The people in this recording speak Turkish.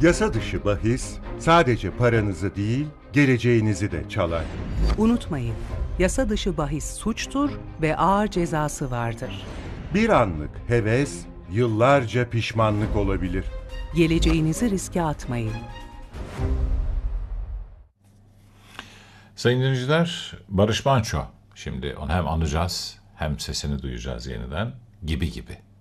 Yasa dışı bahis sadece paranızı değil, geleceğinizi de çalar. Unutmayın, yasa dışı bahis suçtur ve ağır cezası vardır. Bir anlık heves, yıllarca pişmanlık olabilir. Geleceğinizi riske atmayın. Sayın dinleyiciler, Barış Manço. Şimdi onu hem anacağız hem sesini duyacağız yeniden gibi gibi.